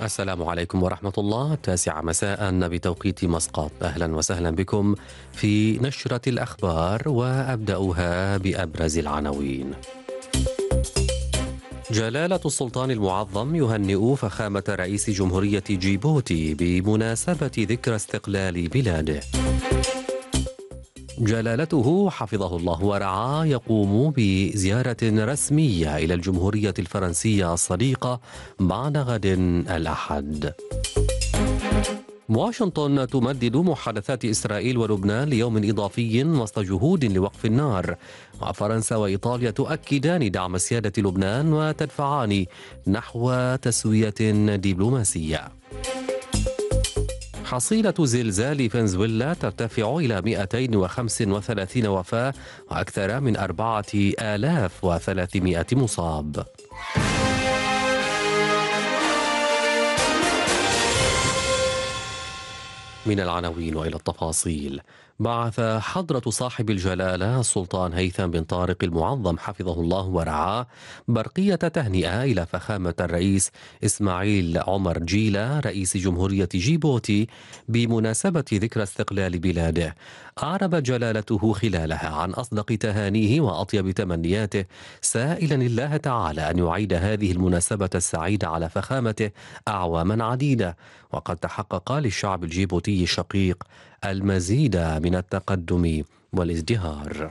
السلام عليكم ورحمة الله. 9 مساء بتوقيت مسقط. أهلا وسهلا بكم في نشرة الأخبار، وأبدأها بأبرز العناوين. جلالة السلطان المعظم يهنئ فخامة رئيس جمهورية جيبوتي بمناسبة ذكرى استقلال بلاده. جلالته حفظه الله ورعاه يقوم بزيارة رسمية إلى الجمهورية الفرنسية الصديقة بعد غد الأحد. واشنطن تمدد محادثات إسرائيل ولبنان ليوم إضافي وسط جهود لوقف النار، وفرنسا وإيطاليا تؤكدان دعم سيادة لبنان وتدفعان نحو تسوية دبلوماسية. حصيلة زلزال فنزويلا ترتفع إلى 235 وفاة وأكثر من 4300 مصاب. من العناوين وإلى التفاصيل. بعث حضرة صاحب الجلالة السلطان هيثم بن طارق المعظم حفظه الله ورعاه برقية تهنئة إلى فخامة الرئيس إسماعيل عمر جيلة رئيس جمهورية جيبوتي بمناسبة ذكرى استقلال بلاده. أعرب جلالته خلالها عن أصدق تهانيه وأطيب تمنياته، سائلا الله تعالى أن يعيد هذه المناسبة السعيدة على فخامته أعواما عديدة، وقد تحقق للشعب الجيبوتي الشقيق المزيد من التقدم والازدهار.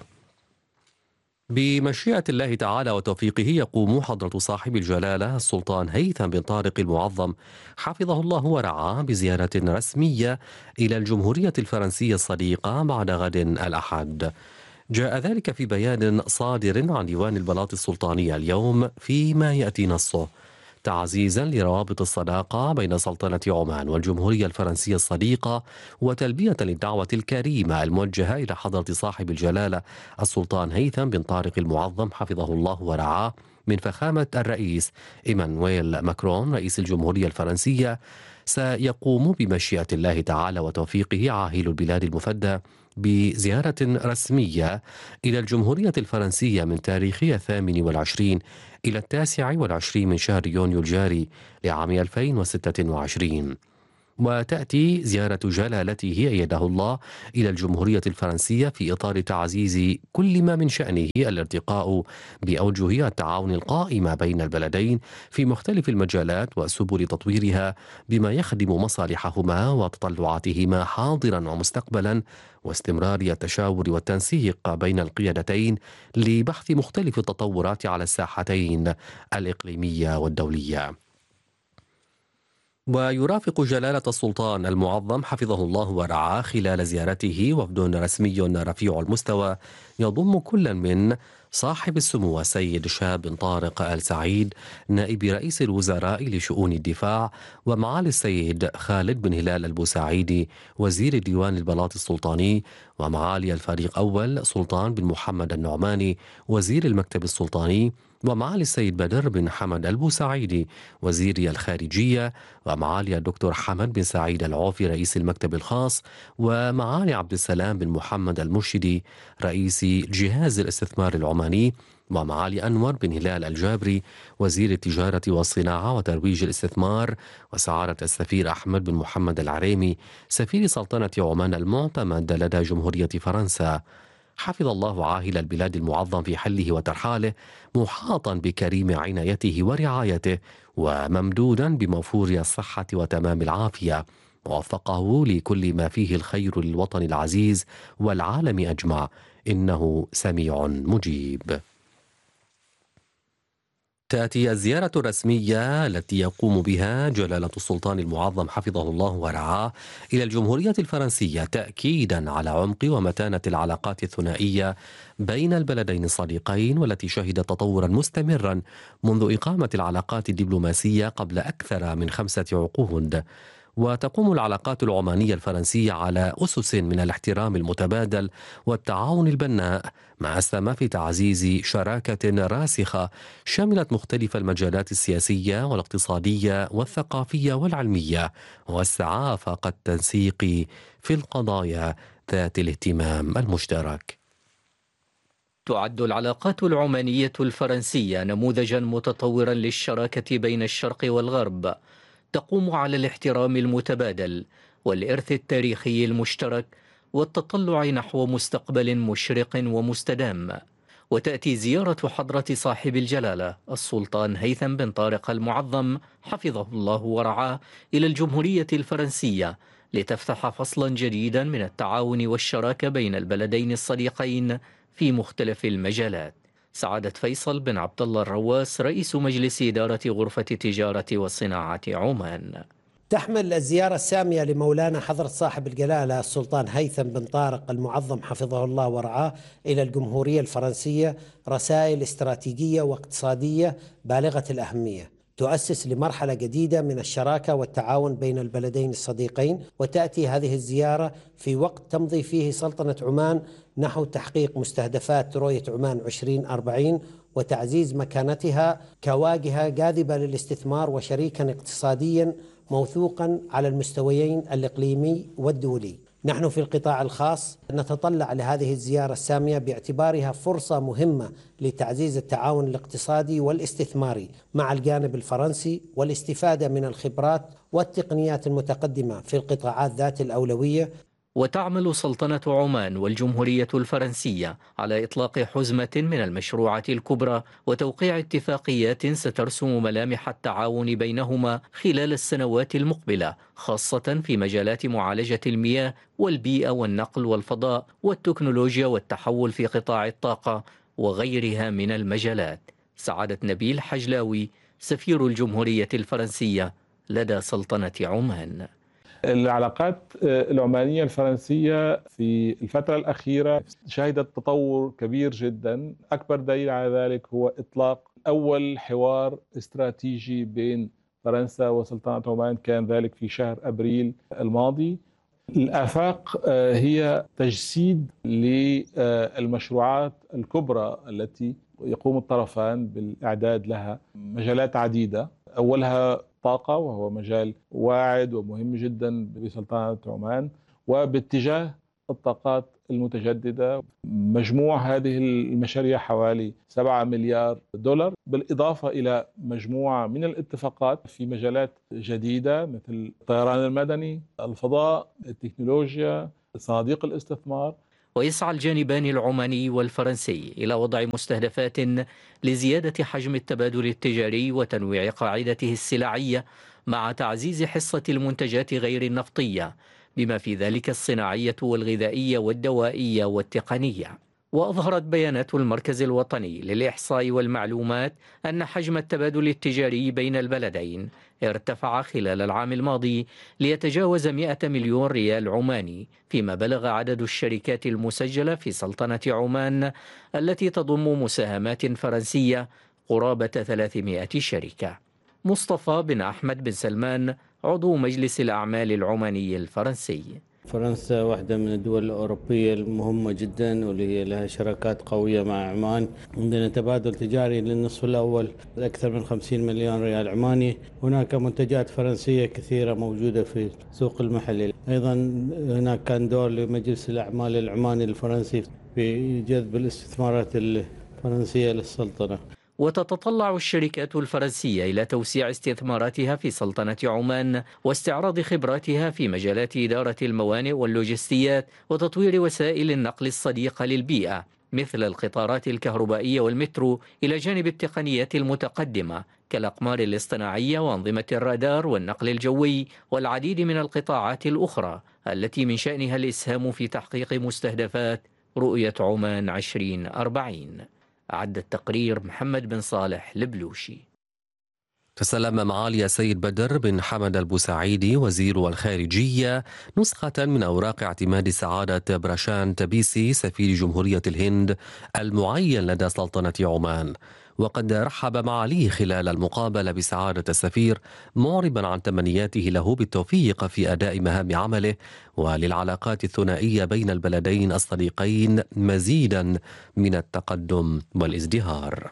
بمشيئة الله تعالى وتوفيقه يقوم حضرة صاحب الجلالة السلطان هيثم بن طارق المعظم حفظه الله ورعاه بزيارة رسمية إلى الجمهورية الفرنسية الصديقة بعد غد الأحد. جاء ذلك في بيان صادر عن ديوان البلاط السلطانية اليوم، فيما يأتي نصه تعزيزا لروابط الصداقة بين سلطنة عمان والجمهورية الفرنسية الصديقة، وتلبية للدعوة الكريمة الموجهة إلى حضرة صاحب الجلالة السلطان هيثم بن طارق المعظم حفظه الله ورعاه من فخامة الرئيس إيمانويل ماكرون رئيس الجمهورية الفرنسية. سيقوم بمشيئة الله تعالى وتوفيقه عاهل البلاد المفدى بزيارة رسمية إلى الجمهورية الفرنسية من تاريخ 28 إلى 29 من شهر يونيو الجاري لعام 2026. وتأتي زيارة جلالته أيده الله إلى الجمهورية الفرنسية في إطار تعزيز كل ما من شأنه الارتقاء بأوجه التعاون القائمة بين البلدين في مختلف المجالات وسبل تطويرها، بما يخدم مصالحهما وتطلعاتهما حاضرا ومستقبلا، واستمرار التشاور والتنسيق بين القيادتين لبحث مختلف التطورات على الساحتين الإقليمية والدولية. ويرافق جلالة السلطان المعظم حفظه الله ورعاه خلال زيارته وفد رسمي رفيع المستوى يضم كل من صاحب السمو السيد شهاب بن طارق آل سعيد نائب رئيس الوزراء لشؤون الدفاع، ومعالي السيد خالد بن هلال البوسعيدي وزير ديوان البلاط السلطاني، ومعالي الفريق أول سلطان بن محمد النعماني وزير المكتب السلطاني، ومعالي السيد بدر بن حمد البوسعيدي وزير الخارجية، ومعالي الدكتور حمد بن سعيد العوفي رئيس المكتب الخاص، ومعالي عبد السلام بن محمد المرشدي رئيس جهاز الاستثمار العماني، ومعالي أنور بن هلال الجابري وزير التجارة والصناعة وترويج الاستثمار، وسعادة السفير أحمد بن محمد العريمي سفير سلطنة عمان المعتمد لدى جمهورية فرنسا. حفظ الله عاهل البلاد المعظم في حله وترحاله، محاطا بكريم عنايته ورعايته، وممدودا بموفور الصحة وتمام العافية، ووفقه لكل ما فيه الخير للوطن العزيز والعالم أجمع، إنه سميع مجيب. تأتي الزيارة الرسمية التي يقوم بها جلالة السلطان المعظم حفظه الله ورعاه إلى الجمهورية الفرنسية تأكيدا على عمق ومتانة العلاقات الثنائية بين البلدين الصديقين، والتي شهدت تطورا مستمرا منذ إقامة العلاقات الدبلوماسية قبل أكثر من 5 عقود. وتقوم العلاقات العمانية الفرنسية على أسس من الاحترام المتبادل والتعاون البناء، ما أسهم في تعزيز شراكة راسخة شملت مختلف المجالات السياسية والاقتصادية والثقافية والعلمية، ووسع آفاق التنسيق في القضايا ذات الاهتمام المشترك. تعد العلاقات العمانية الفرنسية نموذجا متطورا للشراكة بين الشرق والغرب، تقوم على الاحترام المتبادل والإرث التاريخي المشترك والتطلع نحو مستقبل مشرق ومستدام. وتأتي زيارة حضرة صاحب الجلالة السلطان هيثم بن طارق المعظم حفظه الله ورعاه إلى الجمهورية الفرنسية لتفتح فصلا جديدا من التعاون والشراكة بين البلدين الصديقين في مختلف المجالات. سعادة فيصل بن عبد الله الرواس رئيس مجلس إدارة غرفة التجارة والصناعة عمان. تحمل الزيارة السامية لمولانا حضرة صاحب الجلالة السلطان هيثم بن طارق المعظم حفظه الله ورعاه إلى الجمهورية الفرنسية رسائل استراتيجية واقتصادية بالغة الأهمية تؤسس لمرحلة جديدة من الشراكة والتعاون بين البلدين الصديقين. وتأتي هذه الزيارة في وقت تمضي فيه سلطنة عمان نحو تحقيق مستهدفات رؤية عمان 2040 وتعزيز مكانتها كواجهة جاذبة للاستثمار وشريكا اقتصاديا موثوقا على المستويين الإقليمي والدولي. نحن في القطاع الخاص نتطلع لهذه الزيارة السامية باعتبارها فرصة مهمة لتعزيز التعاون الاقتصادي والاستثماري مع الجانب الفرنسي والاستفادة من الخبرات والتقنيات المتقدمة في القطاعات ذات الأولوية. وتعمل سلطنة عمان والجمهورية الفرنسية على إطلاق حزمة من المشروعات الكبرى وتوقيع اتفاقيات سترسم ملامح التعاون بينهما خلال السنوات المقبلة، خاصة في مجالات معالجة المياه والبيئة والنقل والفضاء والتكنولوجيا والتحول في قطاع الطاقة وغيرها من المجالات. سعادة نبيل حجلاوي سفير الجمهورية الفرنسية لدى سلطنة عمان. العلاقات العمانية الفرنسية في الفترة الأخيرة شهدت تطور كبير جدا. أكبر دليل على ذلك هو إطلاق أول حوار استراتيجي بين فرنسا وسلطنة عمان، كان ذلك في شهر أبريل الماضي. الآفاق هي تجسيد للمشروعات الكبرى التي يقوم الطرفان بالإعداد لها، مجالات عديدة، أولها طاقة وهو مجال واعد ومهم جدا بسلطنة عمان، وباتجاه الطاقات المتجددة. مجموع هذه المشاريع حوالي 7 مليار دولار، بالإضافة إلى مجموعة من الاتفاقات في مجالات جديدة مثل الطيران المدني، الفضاء، التكنولوجيا، صناديق الاستثمار. ويسعى الجانبان العماني والفرنسي إلى وضع مستهدفات لزيادة حجم التبادل التجاري وتنويع قاعدته السلعية مع تعزيز حصة المنتجات غير النفطية بما في ذلك الصناعية والغذائية والدوائية والتقنية. وأظهرت بيانات المركز الوطني للإحصاء والمعلومات أن حجم التبادل التجاري بين البلدين ارتفع خلال العام الماضي ليتجاوز 100 مليون ريال عماني، فيما بلغ عدد الشركات المسجلة في سلطنة عمان التي تضم مساهمات فرنسية قرابة 300 شركة. مصطفى بن أحمد بن سلمان عضو مجلس الأعمال العماني الفرنسي. فرنسا واحدة من الدول الأوروبية المهمة جدا واللي هي لها شراكات قوية مع عمان. عندنا تبادل تجاري للنصف الأول أكثر من 50 مليون ريال عماني. هناك منتجات فرنسية كثيرة موجودة في السوق المحلي. أيضا هناك كان دور لمجلس الأعمال العماني الفرنسي في جذب الاستثمارات الفرنسية للسلطنة. وتتطلع الشركات الفرنسية إلى توسيع استثماراتها في سلطنة عمان واستعراض خبراتها في مجالات إدارة الموانئ واللوجستيات وتطوير وسائل النقل الصديقة للبيئة مثل القطارات الكهربائية والمترو، إلى جانب التقنيات المتقدمة كالأقمار الاصطناعية وأنظمة الرادار والنقل الجوي والعديد من القطاعات الأخرى التي من شأنها الإسهام في تحقيق مستهدفات رؤية عمان 2040. أعد التقرير محمد بن صالح البلوشي. تسلم معالي السيد بدر بن حمد البوسعيدي وزير الخارجية نسخة من أوراق اعتماد سعادة براشان تبيسي سفير جمهورية الهند المعين لدى سلطنة عمان. وقد رحب معاليه خلال المقابلة بسعادة السفير معربا عن تمنياته له بالتوفيق في أداء مهام عمله وللعلاقات الثنائية بين البلدين الصديقين مزيدا من التقدم والازدهار.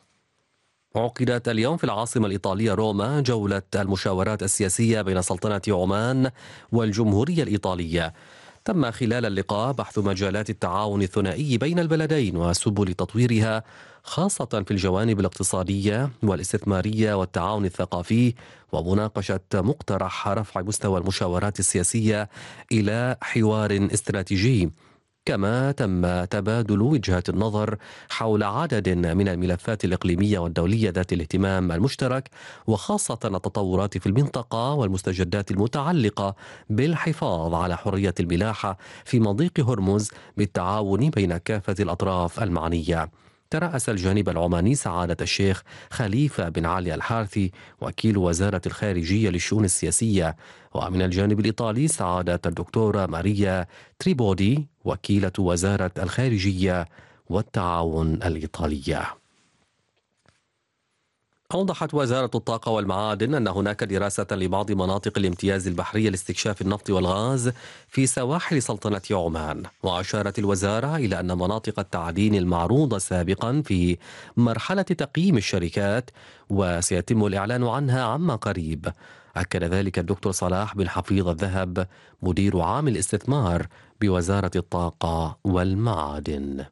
عقدت اليوم في العاصمة الإيطالية روما جولة المشاورات السياسية بين سلطنة عمان والجمهورية الإيطالية تم خلال اللقاء بحث مجالات التعاون الثنائي بين البلدين وسبل تطويرها، خاصة في الجوانب الاقتصادية والاستثمارية والتعاون الثقافي، ومناقشة مقترح رفع مستوى المشاورات السياسية إلى حوار استراتيجي. كما تم تبادل وجهات النظر حول عدد من الملفات الإقليمية والدولية ذات الاهتمام المشترك، وخاصة التطورات في المنطقة والمستجدات المتعلقة بالحفاظ على حرية الملاحة في مضيق هرمز بالتعاون بين كافة الأطراف المعنية. ترأس الجانب العماني سعادة الشيخ خليفة بن علي الحارثي وكيل وزارة الخارجية للشؤون السياسية، ومن الجانب الإيطالي سعادة الدكتورة ماريا تريبودي وكيلة وزارة الخارجية والتعاون الإيطالية. أوضحت وزارة الطاقة والمعادن أن هناك دراسة لبعض مناطق الامتياز البحري لاستكشاف النفط والغاز في سواحل سلطنة عمان. وأشارت الوزارة إلى أن مناطق التعدين المعروضة سابقا في مرحلة تقييم الشركات وسيتم الإعلان عنها عما قريب. أكد ذلك الدكتور صلاح بن حفيظ الذهب مدير عام الاستثمار بوزارة الطاقة والمعادن.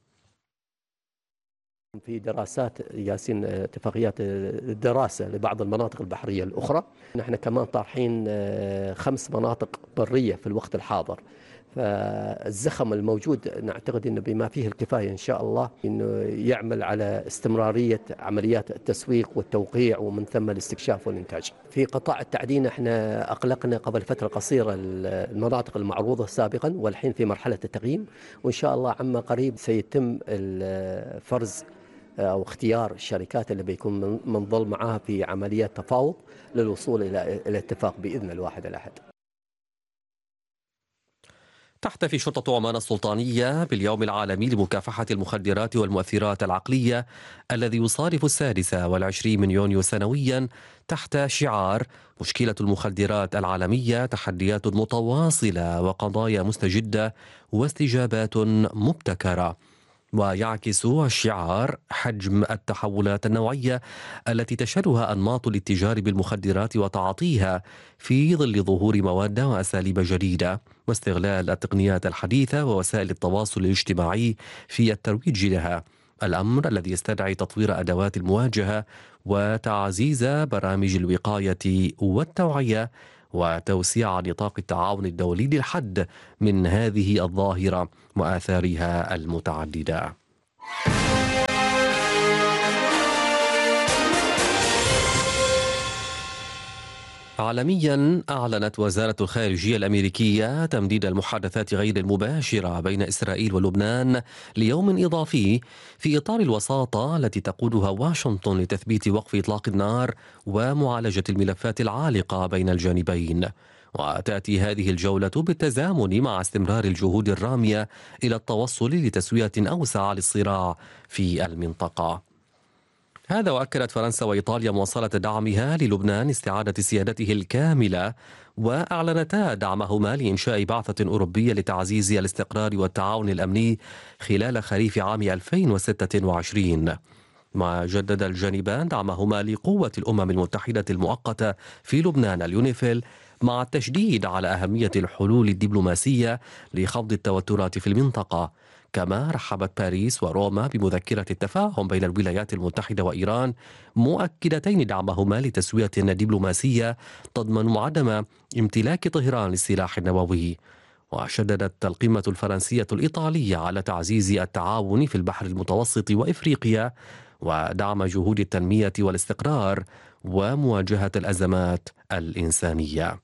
في دراسات ياسين اتفاقيات الدراسة لبعض المناطق البحرية الأخرى. نحن كمان طارحين 5 مناطق برية في الوقت الحاضر، فالزخم الموجود نعتقد أنه بما فيه الكفاية إن شاء الله أنه يعمل على استمرارية عمليات التسويق والتوقيع ومن ثم الاستكشاف والإنتاج. في قطاع التعدين احنا أقلقنا قبل فترة قصيرة المناطق المعروضة سابقا، والحين في مرحلة التقييم، وإن شاء الله عما قريب سيتم الفرز أو اختيار الشركات اللي بيكون منضل معها في عمليات تفاوض للوصول إلى اتفاق بإذن الواحد الأحد. تحتفي شرطة عمان السلطانية باليوم العالمي لمكافحة المخدرات والمؤثرات العقلية الذي يصادف 26 من يونيو سنويا تحت شعار مشكلة المخدرات العالمية تحديات متواصلة وقضايا مستجدة واستجابات مبتكرة. ويعكس الشعار حجم التحولات النوعية التي تشهدها أنماط الاتجار بالمخدرات وتعاطيها في ظل ظهور مواد وأساليب جديدة واستغلال التقنيات الحديثة ووسائل التواصل الاجتماعي في الترويج لها، الأمر الذي يستدعي تطوير أدوات المواجهة وتعزيز برامج الوقاية والتوعية وتوسيع نطاق التعاون الدولي للحد من هذه الظاهرة وآثارها المتعددة. عالميا، أعلنت وزارة الخارجية الأمريكية تمديد المحادثات غير المباشرة بين إسرائيل ولبنان ليوم إضافي في إطار الوساطة التي تقودها واشنطن لتثبيت وقف إطلاق النار ومعالجة الملفات العالقة بين الجانبين. وتأتي هذه الجولة بالتزامن مع استمرار الجهود الرامية إلى التوصل لتسوية أوسع للصراع في المنطقة. هذا وأكدت فرنسا وإيطاليا مواصلة دعمها للبنان استعادة سيادته الكاملة، وأعلنتا دعمهما لإنشاء بعثة أوروبية لتعزيز الاستقرار والتعاون الأمني خلال خريف عام 2026. ما جدد الجانبان دعمهما لقوة الأمم المتحدة المؤقتة في لبنان اليونيفيل، مع التشديد على أهمية الحلول الدبلوماسية لخفض التوترات في المنطقة. كما رحبت باريس وروما بمذكرة التفاهم بين الولايات المتحدة وإيران، مؤكدتين دعمهما لتسوية دبلوماسية تضمن عدم امتلاك طهران للسلاح النووي. وشددت القمة الفرنسية الإيطالية على تعزيز التعاون في البحر المتوسط وإفريقيا ودعم جهود التنمية والاستقرار ومواجهة الأزمات الإنسانية.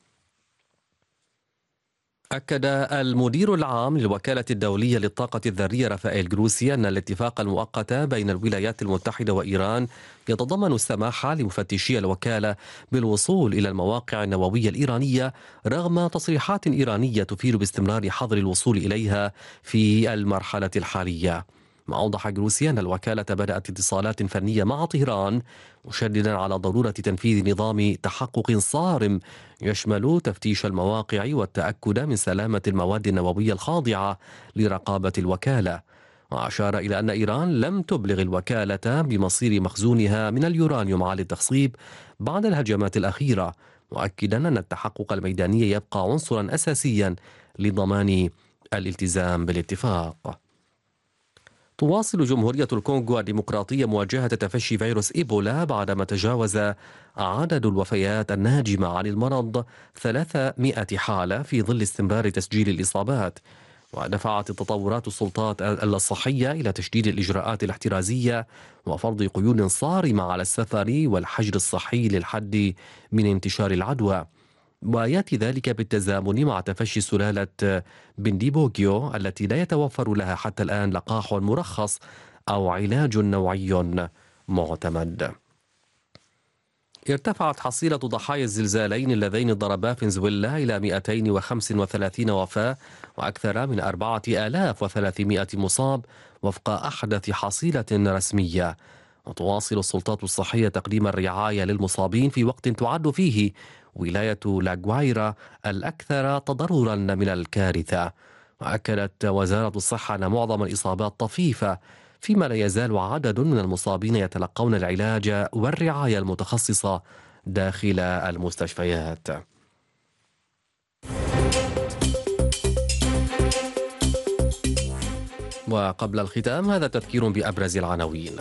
أكد المدير العام للوكالة الدولية للطاقة الذرية رافائيل جروسي أن الاتفاق المؤقت بين الولايات المتحدة وإيران يتضمن السماح لمفتشي الوكالة بالوصول إلى المواقع النووية الإيرانية رغم تصريحات إيرانية تفيد باستمرار حظر الوصول إليها في المرحلة الحالية. ما أوضح جروسي أن الوكالة بدأت اتصالات فنية مع طهران، مشددا على ضرورة تنفيذ نظام تحقق صارم يشمل تفتيش المواقع والتأكد من سلامة المواد النووية الخاضعة لرقابة الوكالة. وأشار إلى أن إيران لم تبلغ الوكالة بمصير مخزونها من اليورانيوم عالي التخصيب بعد الهجمات الأخيرة، مؤكدا أن التحقق الميداني يبقى عنصرا أساسيا لضمان الالتزام بالاتفاق. تواصل جمهورية الكونغو الديمقراطية مواجهة تفشي فيروس إيبولا بعدما تجاوز عدد الوفيات الناجمة عن المرض 300 حالة في ظل استمرار تسجيل الإصابات. ودفعت التطورات السلطات الصحية إلى تشديد الإجراءات الاحترازية وفرض قيود صارمة على السفر والحجر الصحي للحد من انتشار العدوى. ويأتي ذلك بالتزامن مع تفشي سلالة بنديبوغيو التي لا يتوفر لها حتى الآن لقاح مرخص أو علاج نوعي معتمد. ارتفعت حصيلة ضحايا الزلزالين اللذين ضربا فنزويلا إلى 235 وفاة وأكثر من 4300 مصاب وفق أحدث حصيلة رسمية. وتواصل السلطات الصحية تقديم الرعاية للمصابين في وقت تعد فيه ولاية لاغوايرا الأكثر تضررا من الكارثة. وأكدت وزارة الصحة أن معظم الإصابات طفيفة، فيما لا يزال عدد من المصابين يتلقون العلاج والرعاية المتخصصة داخل المستشفيات. وقبل الختام هذا تذكير بأبرز العناوين.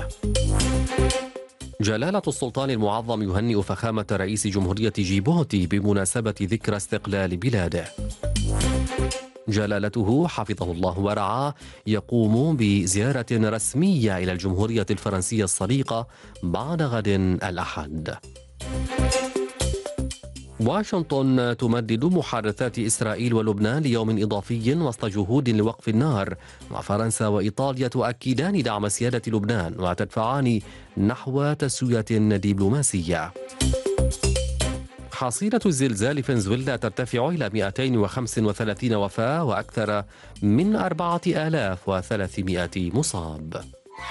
جلالة السلطان المعظم يهنئ فخامة رئيس جمهورية جيبوتي بمناسبة ذكرى استقلال بلاده. جلالته حفظه الله ورعاه يقوم بزيارة رسمية إلى الجمهورية الفرنسية الصديقة بعد غد الأحد. واشنطن تمدد محادثات إسرائيل ولبنان ليوم إضافي وسط جهود لوقف النار، وفرنسا وإيطاليا تؤكدان دعم سيادة لبنان وتدفعان نحو تسوية دبلوماسية. حصيلة الزلزال فنزويلا ترتفع إلى 235 وفاة وأكثر من 4300 مصاب.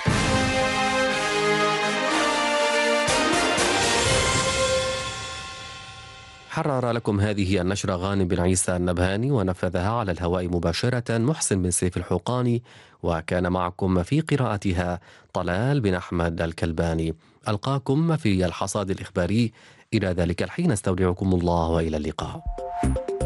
حرر لكم هذه النشرة غانم بن عيسى النبهاني، ونفذها على الهواء مباشرة محسن بن سيف الحوقاني، وكان معكم في قراءتها طلال بن أحمد الكلباني. ألقاكم في الحصاد الإخباري. إلى ذلك الحين استودعكم الله وإلى اللقاء.